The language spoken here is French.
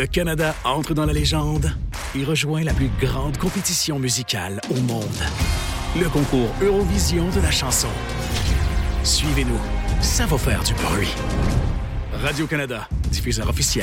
Le Canada entre dans la légende et rejoint la plus grande compétition musicale au monde. Le concours Eurovision de la chanson. Suivez-nous, ça va faire du bruit. Radio-Canada, diffuseur officiel.